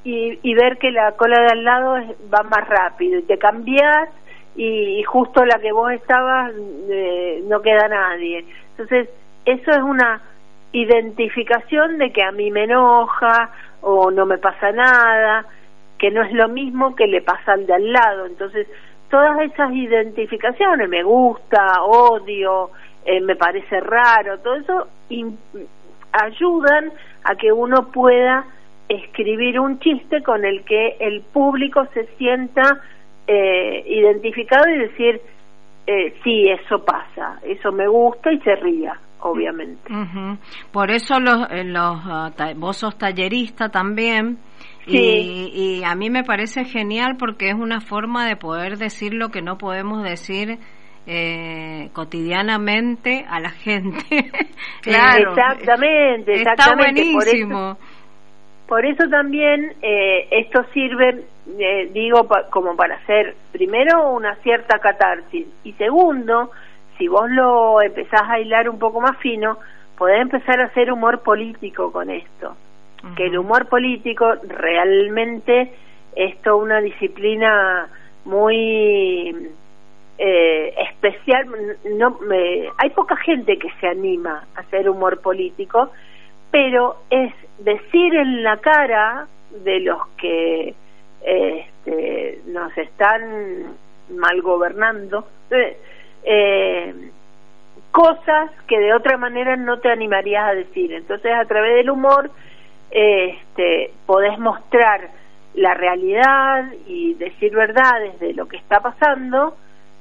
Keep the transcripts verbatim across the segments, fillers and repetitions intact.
y, y ver que la cola de al lado es, va más rápido, y te cambiás, y, y justo la que vos estabas eh, no queda nadie. Entonces, eso es una identificación de que a mí me enoja, o no me pasa nada, que no es lo mismo que le pasa al de al lado. Entonces, todas esas identificaciones, me gusta, odio, eh, me parece raro, todo eso in, ayudan a que uno pueda escribir un chiste con el que el público se sienta eh, identificado y decir, eh, sí, eso pasa, eso me gusta, y se ría, obviamente. Uh-huh. Por eso los, los uh, ta- vos sos tallerista también. Sí. Y, y a mí me parece genial porque es una forma de poder decir lo que no podemos decir eh, cotidianamente a la gente. Claro, exactamente, está exactamente. buenísimo. Por eso, por eso también eh, esto sirve, eh, digo, pa, como para hacer, primero, una cierta catarsis, y segundo, si vos lo empezás a hilar un poco más fino, podés empezar a hacer humor político con esto. Uh-huh. Que el humor político realmente es toda una disciplina muy eh, especial. No, me, hay poca gente que se anima a hacer humor político, pero es decir en la cara de los que este, nos están mal gobernando eh, eh, cosas que de otra manera no te animarías a decir. Entonces, a través del humor Este, podés mostrar la realidad y decir verdades de lo que está pasando,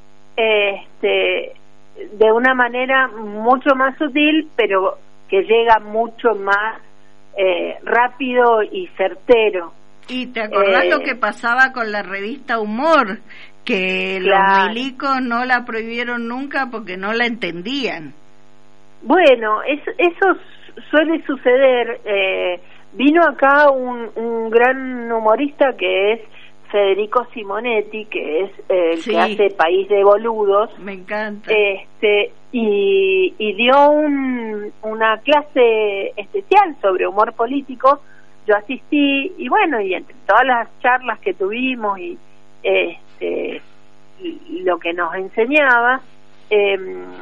este, de una manera mucho más sutil, pero que llega mucho más eh, rápido y certero. Y te acordás eh, lo que pasaba con la revista Humor, que claro, los milicos no la prohibieron nunca porque no la entendían. Bueno, es, eso suele suceder. eh, Vino acá un, un gran humorista que es Federico Simonetti, que es eh, el sí. que hace País de Boludos. Me encanta. Este, y, y dio un, una clase especial sobre humor político. Yo asistí, y bueno, y entre todas las charlas que tuvimos y este, y lo que nos enseñaba, eh,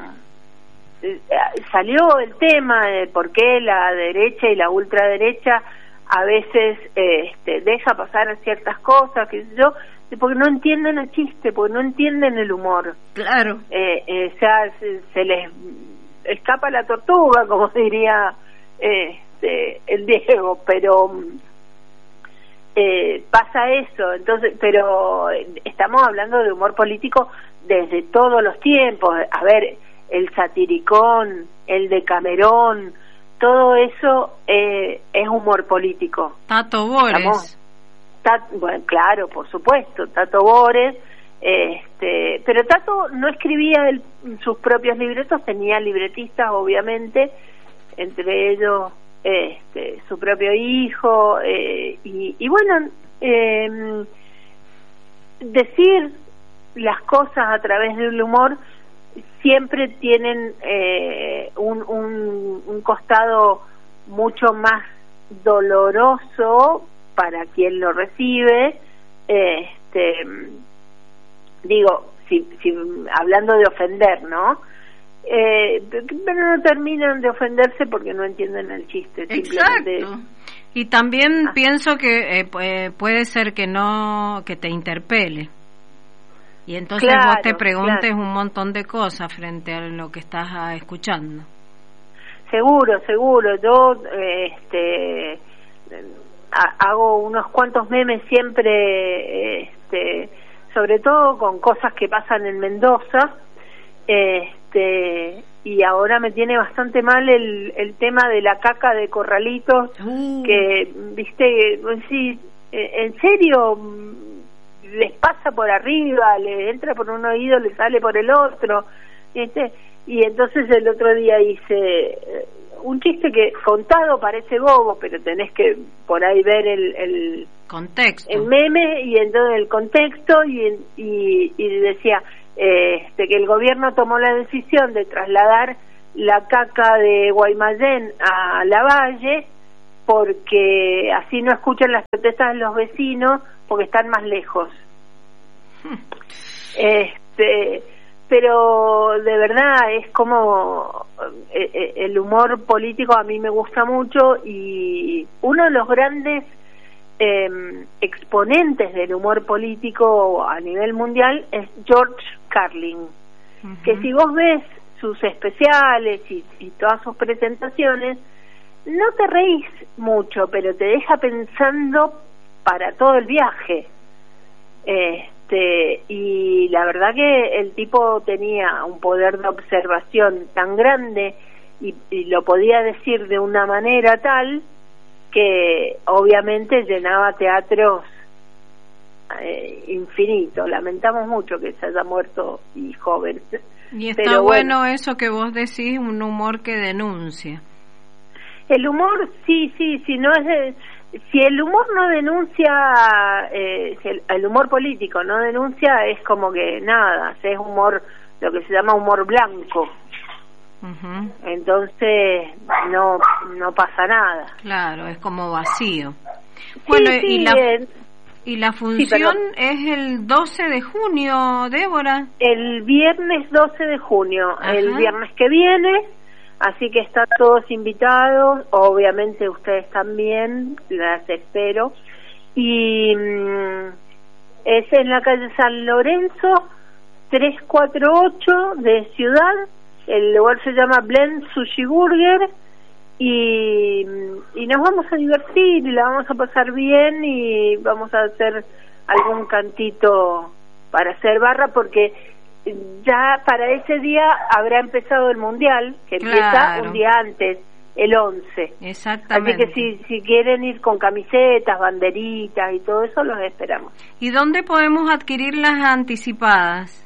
salió el tema de por qué la derecha y la ultraderecha a veces este, deja pasar ciertas cosas, que yo, porque no entienden el chiste, porque no entienden el humor. Claro. Eh, eh, o sea, se, se les escapa la tortuga, como diría este, el Diego, pero eh, pasa eso. Entonces, pero estamos hablando de humor político desde todos los tiempos. A ver, el satiricón, el Decamerón, todo eso eh, es humor político. Tato Bores. Tat, bueno, claro, por supuesto, Tato Bores, este, pero Tato no escribía el, sus propios libretos, tenía libretistas, obviamente, entre ellos este, su propio hijo, eh, y, y bueno, eh, decir las cosas a través del humor siempre tienen eh, un, un, un costado mucho más doloroso para quien lo recibe. Este, digo, si, si hablando de ofender, ¿no? Eh, pero no terminan de ofenderse porque no entienden el chiste. Exacto. Y también ah. pienso que eh, puede ser que no, que te interpele. Y entonces claro, vos te preguntes claro. un montón de cosas frente a lo que estás uh, escuchando. Seguro, seguro. Yo eh, este, hago unos cuantos memes siempre, este, sobre todo con cosas que pasan en Mendoza, este, y ahora me tiene bastante mal el, el tema de la caca de Corralitos, uh. que, viste, sí, en serio, les pasa por arriba, les entra por un oído, les sale por el otro, ¿viste? Y entonces el otro día hice un chiste que contado parece bobo, pero tenés que por ahí ver el, el contexto, el meme, y entonces el contexto, y, y, y decía eh, este, que el gobierno tomó la decisión de trasladar la caca de Guaymallén a Lavalle porque así no escuchan las protestas de los vecinos porque están más lejos. Este, pero de verdad es como eh, el humor político a mí me gusta mucho, y uno de los grandes eh, exponentes del humor político a nivel mundial es George Carlin, uh-huh. que si vos ves sus especiales y, y todas sus presentaciones, no te reís mucho, pero te deja pensando para todo el viaje. Este, y la verdad que el tipo tenía un poder de observación tan grande y, y lo podía decir de una manera tal que obviamente llenaba teatros eh, infinitos. Lamentamos mucho que se haya muerto y joven. Y está pero bueno, bueno, eso que vos decís, un humor que denuncia. El humor, sí, sí, sí, no es de, si el humor no denuncia, eh, si el, el humor político no denuncia, es como que nada, es humor, lo que se llama humor blanco. Uh-huh. Entonces no no pasa nada. Claro, es como vacío. Bueno, sí, sí, y la eh, y la función sí, es el doce de junio, Débora. El viernes doce de junio, ajá, el viernes que viene. Así que están todos invitados, obviamente ustedes también, las espero. Y mmm, es en la calle San Lorenzo, trescientos cuarenta y ocho de Ciudad. El lugar se llama Blend Sushi Burger. Y, y nos vamos a divertir y la vamos a pasar bien, y vamos a hacer algún cantito para hacer barra, porque ya para ese día habrá empezado el mundial, que empieza claro. un día antes, el once. Exactamente. Así que si, si quieren ir con camisetas, banderitas y todo eso, los esperamos. ¿Y dónde podemos adquirir las anticipadas?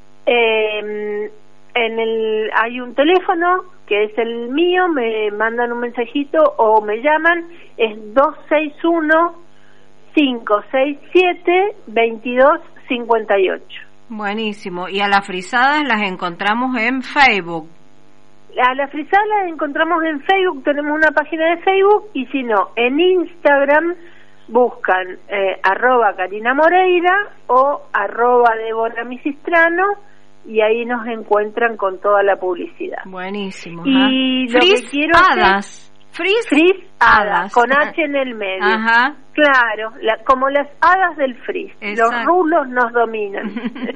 Eh, en el hay un teléfono que es el mío, me mandan un mensajito o me llaman, es dos seis uno, cinco seis siete, dos dos cinco ocho. Buenísimo. Y a las frisadas las encontramos en Facebook. A las frisadas las encontramos en Facebook, tenemos una página de Facebook, y si no, en Instagram buscan eh, arroba Karina Moreira o arroba Débora Misistrano, y ahí nos encuentran con toda la publicidad. Buenísimo. Y ajá. lo Fris que quiero hadas. Fris, Fris hadas, con H en el medio. Ajá. Claro, la, como las hadas del frizz. Los rulos nos dominan.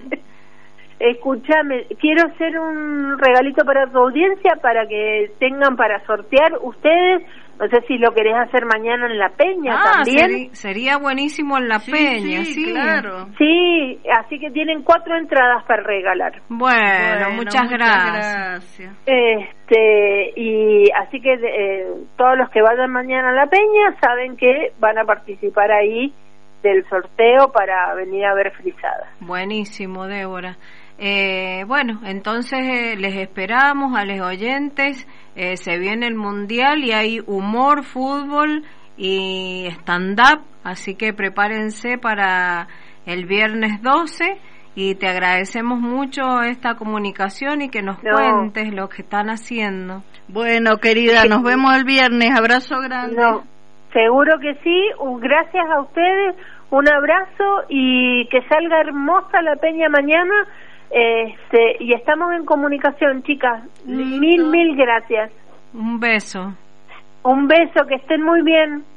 Escúchame, quiero hacer un regalito para tu audiencia para que tengan para sortear ustedes. No sé si lo querés hacer mañana en La Peña ah, también. Seri- sería buenísimo en La sí, Peña, sí, sí. claro. Sí, así que tienen cuatro entradas para regalar. Bueno, bueno muchas, muchas gracias. gracias. Este, y así que eh, todos los que vayan mañana a La Peña saben que van a participar ahí del sorteo para venir a ver frisadas. Buenísimo, Débora. Eh, bueno, entonces eh, les esperamos a los oyentes. Eh, se viene el mundial y hay humor, fútbol y stand-up, así que prepárense para el viernes doce, y te agradecemos mucho esta comunicación y que nos no. cuentes lo que están haciendo. Bueno, querida, nos vemos el viernes. Abrazo grande. No, seguro que sí. Un gracias a ustedes, un abrazo, y que salga hermosa La Peña mañana. Este, y estamos en comunicación, chicas. Listo. Mil, mil gracias. Un beso. Un beso, que estén muy bien.